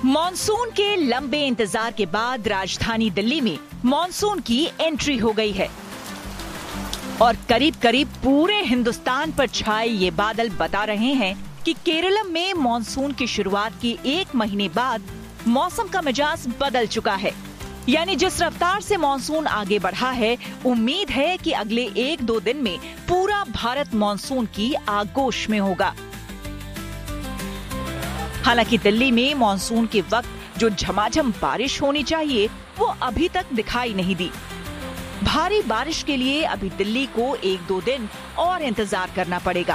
Monsoon के लंबे इंतजार के बाद राजधानी दिल्ली में मॉनसून की एंट्री हो गई है और करीब करीब पूरे हिंदुस्तान पर छाए ये बादल बता रहे हैं कि केरलम में मॉनसून की शुरुआत के एक महीने बाद मौसम का मिजाज बदल चुका है। यानी जिस रफ्तार से मॉनसून आगे बढ़ा है, उम्मीद है कि अगले 1-2 दिन में पूरा भारत मॉनसून की आगोश में होगा। हालांकि दिल्ली में मॉनसून के वक्त जो झमाझम बारिश होनी चाहिए वो अभी तक दिखाई नहीं दी। भारी बारिश के लिए अभी दिल्ली को 1-2 दिन और इंतजार करना पड़ेगा।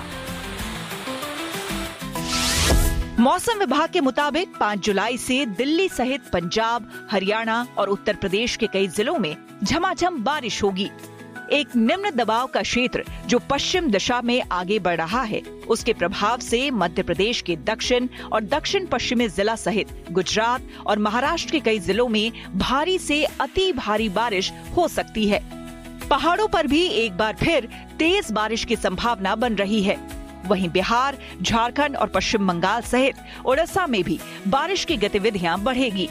मौसम विभाग के मुताबिक 5 जुलाई से दिल्ली सहित पंजाब, हरियाणा और उत्तर प्रदेश के कई जिलों में झमाझम बारिश होगी। एक निम्न दबाव का क्षेत्र जो पश्चिम दिशा में आगे बढ़ रहा है, उसके प्रभाव से मध्य प्रदेश के दक्षिण और दक्षिण पश्चिमी जिला सहित गुजरात और महाराष्ट्र के कई जिलों में भारी से अति भारी बारिश हो सकती है। पहाड़ों पर भी एक बार फिर तेज बारिश की संभावना बन रही है। वहीं बिहार, झारखंड और पश्चिम बंगाल सहित उड़ीसा में भी बारिश की गतिविधियां बढ़ेगी।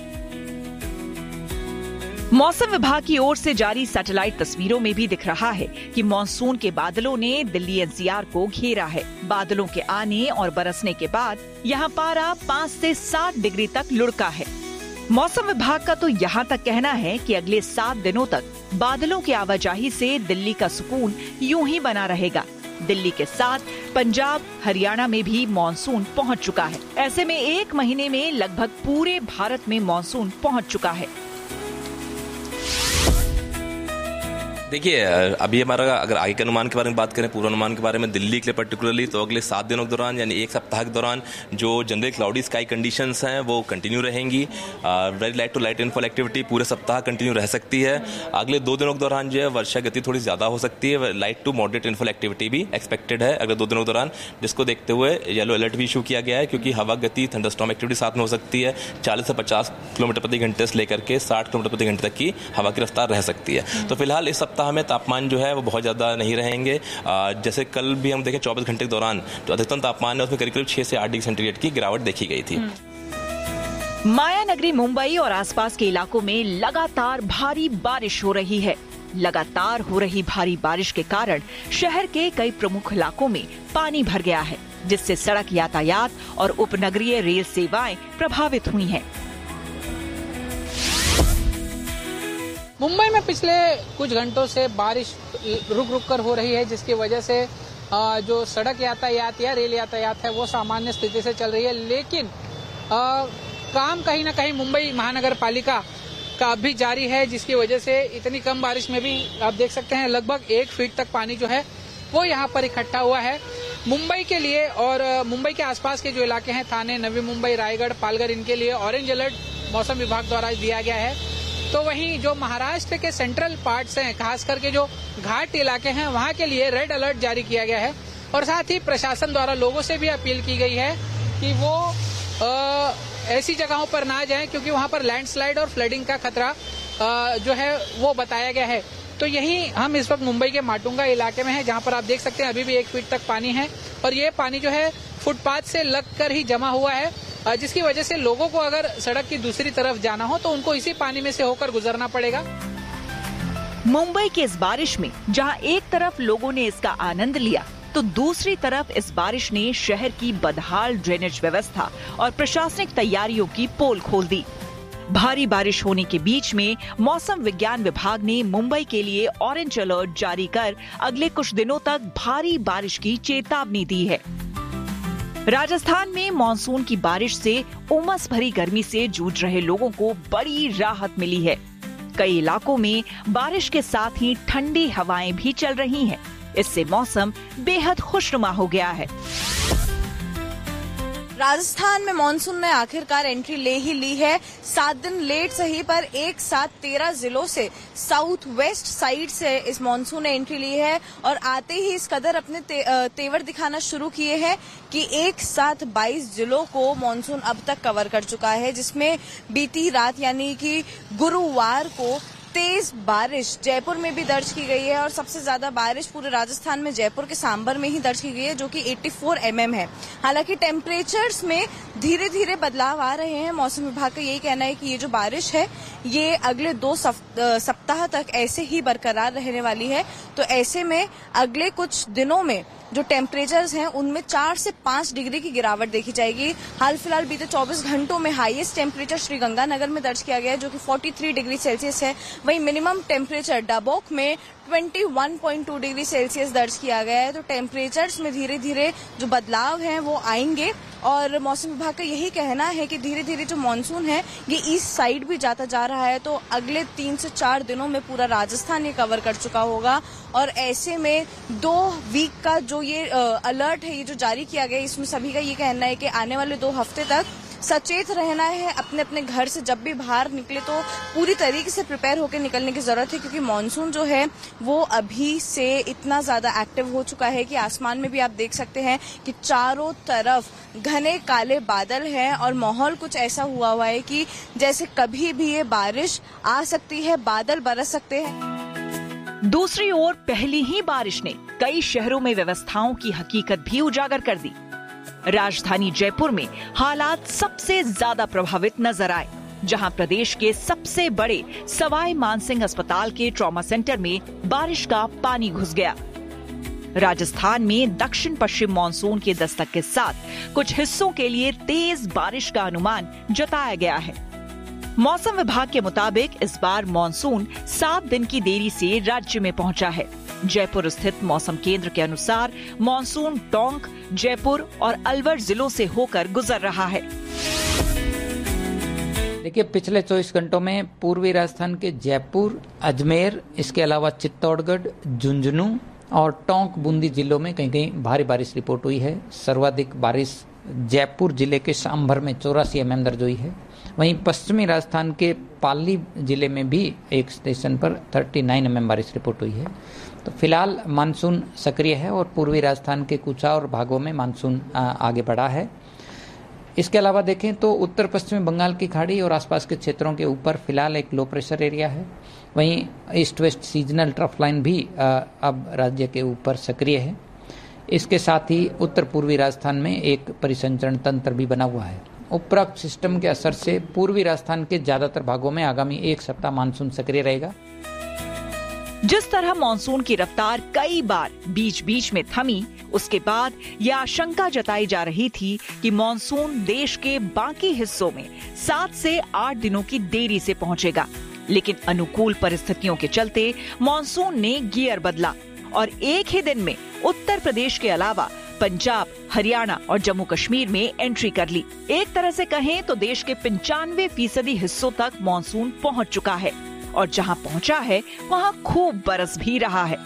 मौसम विभाग की ओर से जारी सैटेलाइट तस्वीरों में भी दिख रहा है कि मॉनसून के बादलों ने दिल्ली एनसीआर को घेरा है। बादलों के आने और बरसने के बाद यहां पारा 5 से 7 डिग्री तक लुढ़का है। मौसम विभाग का तो यहां तक कहना है कि अगले 7 दिनों तक बादलों की आवाजाही से दिल्ली का सुकून यूं ही बना रहेगा। दिल्ली के साथ पंजाब, हरियाणा में भी मॉनसून पहुंच चुका है। ऐसे में 1 महीने में लगभग पूरे भारत में मॉनसून पहुंच चुका है। देखिए, अभी हमारा अगर आगे के अनुमान के बारे में बात करें, पूर्वानुमान के बारे में दिल्ली के लिए पर्टिकुलरली, तो अगले 7 दिनों के दौरान यानी 1 सप्ताह के दौरान जो जनरल क्लाउडी स्काई कंडीशंस हैं वो कंटिन्यू रहेंगी। Very light to light rainfall activity पूरे सप्ताह कंटिन्यू रह सकती है। अगले 2 दिनों के दौरान जो है वर्षा गति थोड़ी ज़्यादा हो सकती है। Light to moderate rainfall activity भी एक्सपेक्टेड है अगले 2 दिनों के दौरान, जिसको देखते हुए येलो अलर्ट भी इशू किया गया है, क्योंकि हवा गति थंडरस्टॉर्म एक्टिविटी साथ में हो सकती है। 40 से 50 किलोमीटर प्रति घंटे से लेकर के 60 किलोमीटर प्रति घंटे तक की हवा की रफ्तार रह सकती है। तो फिलहाल इस सप्ताह में तापमान जो है वो बहुत ज्यादा नहीं रहेंगे। जैसे कल भी हम देखें 24 घंटे के दौरान जो अधिकतम तापमान है उसमें करीब 6 से 8 डिग्री सेंटीग्रेड की गिरावट देखी गई थी। माया नगरी मुंबई और आसपास के इलाकों में लगातार भारी बारिश हो रही है। लगातार हो रही भारी बारिश के कारण शहर के कई प्रमुख इलाकों में पानी भर गया है, जिससे सड़क यातायात और उपनगरीय रेल सेवाएं प्रभावित हुई हैं। मुंबई में पिछले कुछ घंटों से बारिश रुक रुक कर हो रही है, जिसकी वजह से जो सड़क यातायात या रेल यातायात है वो सामान्य स्थिति से चल रही है। लेकिन काम कहीं ना कहीं मुंबई महानगर पालिका का अभी जारी है, जिसकी वजह से इतनी कम बारिश में भी आप देख सकते हैं लगभग 1 फीट तक पानी जो है वो यहाँ पर इकट्ठा हुआ है। मुंबई के लिए और मुंबई के आसपास के जो इलाके हैं, थाने, नवी मुंबई, रायगढ़, पालघर, इनके लिए ऑरेंज अलर्ट मौसम विभाग द्वारा दिया गया है। तो वहीं जो महाराष्ट्र के सेंट्रल पार्ट्स हैं, खास करके जो घाट इलाके हैं, वहां के लिए रेड अलर्ट जारी किया गया है। और साथ ही प्रशासन द्वारा लोगों से भी अपील की गई है कि वो ऐसी जगहों पर ना जाएं, क्योंकि वहां पर लैंडस्लाइड और फ्लडिंग का खतरा जो है वो बताया गया है। तो यही हम इस वक्त मुंबई के माटुंगा इलाके में हैं, जहां पर आप देख सकते हैं अभी भी 1 फीट तक पानी है और ये पानी जो है फुटपाथ से लगकर ही जमा हुआ है, जिसकी वजह से लोगों को अगर सड़क की दूसरी तरफ जाना हो तो उनको इसी पानी में से होकर गुजरना पड़ेगा। मुंबई की इस बारिश में जहां एक तरफ लोगों ने इसका आनंद लिया, तो दूसरी तरफ इस बारिश ने शहर की बदहाल ड्रेनेज व्यवस्था और प्रशासनिक तैयारियों की पोल खोल दी। भारी बारिश होने के बीच में मौसम विज्ञान विभाग ने मुंबई के लिए ऑरेंज अलर्ट जारी कर अगले कुछ दिनों तक भारी बारिश की चेतावनी दी है। राजस्थान में मॉनसून की बारिश से उमस भरी गर्मी से जूझ रहे लोगों को बड़ी राहत मिली है। कई इलाकों में बारिश के साथ ही ठंडी हवाएं भी चल रही हैं। इससे मौसम बेहद खुशनुमा हो गया है। राजस्थान में मॉनसून ने आखिरकार एंट्री ले ही ली है। 7 दिन लेट सही पर एक साथ 13 जिलों से साउथ वेस्ट साइड से इस मॉनसून ने एंट्री ली है और आते ही इस कदर अपने तेवर दिखाना शुरू किए हैं कि एक साथ 22 जिलों को मॉनसून अब तक कवर कर चुका है, जिसमें बीती रात यानी कि गुरुवार को तेज बारिश जयपुर में भी दर्ज की गई है और सबसे ज्यादा बारिश पूरे राजस्थान में जयपुर के सांबर में ही दर्ज की गई है, जो कि 84 mm है। हालांकि टेम्परेचर्स में धीरे धीरे बदलाव आ रहे हैं। मौसम विभाग का यही कहना है कि ये जो बारिश है ये अगले 2 सप्ताह तक ऐसे ही बरकरार रहने वाली है। तो ऐसे में अगले कुछ दिनों में जो टेम्परेचर्स हैं उनमें 4 से 5 डिग्री की गिरावट देखी जाएगी। हाल फिलहाल बीते 24 घंटों में हाईएस्ट टेम्परेचर श्रीगंगानगर में दर्ज किया गया है, जो कि 43 डिग्री सेल्सियस है। वहीं मिनिमम टेम्परेचर डबोक में 21.2 डिग्री सेल्सियस दर्ज किया गया है। तो टेम्परेचर्स में धीरे धीरे जो बदलाव हैं वो आएंगे और मौसम विभाग का यही कहना है कि धीरे धीरे जो मानसून है ये ईस्ट साइड भी जाता जा रहा है। तो अगले 3 से 4 दिनों में पूरा राजस्थान ये कवर कर चुका होगा और ऐसे में 2 वीक का जो ये अलर्ट है, ये जो जारी किया गया है, इसमें सभी का ये कहना है कि आने वाले 2 हफ्ते तक सचेत रहना है। अपने अपने घर से जब भी बाहर निकले तो पूरी तरीके से प्रिपेयर होकर निकलने की जरूरत है, क्योंकि मानसून जो है वो अभी से इतना ज्यादा एक्टिव हो चुका है कि आसमान में भी आप देख सकते हैं कि चारों तरफ घने काले बादल हैं और माहौल कुछ ऐसा हुआ है कि जैसे कभी भी ये बारिश आ सकती है, बादल बरस सकते हैं। दूसरी ओर पहली ही बारिश ने कई शहरों में व्यवस्थाओं की हकीकत भी उजागर कर दी। राजधानी जयपुर में हालात सबसे ज्यादा प्रभावित नजर आए, जहां प्रदेश के सबसे बड़े सवाई मानसिंह अस्पताल के ट्रॉमा सेंटर में बारिश का पानी घुस गया। राजस्थान में दक्षिण पश्चिम मानसून के दस्तक के साथ कुछ हिस्सों के लिए तेज बारिश का अनुमान जताया गया है। मौसम विभाग के मुताबिक इस बार मानसून 7 दिन की देरी से राज्य में पहुंचा है। जयपुर स्थित मौसम केंद्र के अनुसार मानसून टोंक, जयपुर और अलवर जिलों से होकर गुजर रहा है। देखिए, पिछले 24 घंटों में पूर्वी राजस्थान के जयपुर, अजमेर, इसके अलावा चित्तौड़गढ़, झुंझुनू और टोंक, बूंदी जिलों में कहीं कहीं भारी बारिश रिपोर्ट हुई है। सर्वाधिक बारिश जयपुर जिले के सांभर में 84 mm दर्ज हुई है। वहीं पश्चिमी राजस्थान के पाली जिले में भी एक स्टेशन पर 39 mm बारिश रिपोर्ट हुई है। तो फिलहाल मानसून सक्रिय है और पूर्वी राजस्थान के कुछ और भागों में मानसून आगे बढ़ा है। इसके अलावा देखें तो उत्तर पश्चिमी बंगाल की खाड़ी और आसपास के क्षेत्रों के ऊपर फिलहाल एक लो प्रेशर एरिया है। वहीं east west seasonal trough line भी अब राज्य के ऊपर सक्रिय है। इसके साथ ही उत्तर पूर्वी राजस्थान में एक परिसंचरण तंत्र भी बना हुआ है। उपरोक्त सिस्टम के असर से पूर्वी राजस्थान के ज्यादातर भागों में आगामी 1 सप्ताह मानसून सक्रिय रहेगा। जिस तरह मानसून की रफ्तार कई बार बीच बीच में थमी, उसके बाद यह आशंका जताई जा रही थी कि मानसून देश के बाकी हिस्सों में 7 से 8 दिनों की देरी से पहुंचेगा। लेकिन अनुकूल परिस्थितियों के चलते मानसून ने गियर बदला और एक ही दिन में उत्तर प्रदेश के अलावा पंजाब, हरियाणा और जम्मू कश्मीर में एंट्री कर ली। एक तरह से कहें तो देश के 95% हिस्सों तक मानसून पहुंच चुका है और जहां पहुंचा है वहां खूब बरस भी रहा है।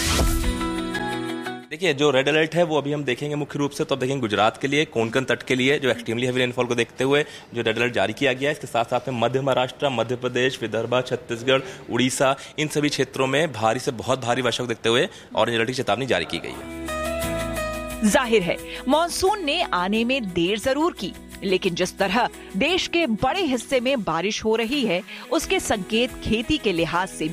देखिए, जो रेड अलर्ट है वो अभी हम देखेंगे मुख्य रूप से तो अब देखेंगे गुजरात के लिए, कोंकण तट के लिए जो एक्सट्रीमली हेवी रेनफॉल को देखते हुए जो रेड अलर्ट जारी किया गया है। इसके साथ साथ में मध्य महाराष्ट्र, मध्य प्रदेश, विदर्भ, छत्तीसगढ़, उड़ीसा, इन सभी क्षेत्रों में भारी से बहुत भारी वर्षा को देखते हुए ऑरेंज अलर्ट की चेतावनी जारी की गई है। जाहिर है मानसून ने आने में देर जरूर की, लेकिन जिस तरह देश के बड़े हिस्से में बारिश हो रही है उसके संकेत खेती के लिहाज से